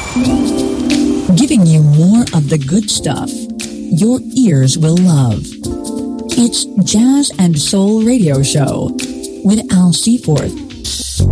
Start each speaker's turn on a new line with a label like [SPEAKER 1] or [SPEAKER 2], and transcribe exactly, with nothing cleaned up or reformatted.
[SPEAKER 1] Giving you more of the good stuff your ears will love. It's Jazz and Soul Radio Show with Al Seaforth.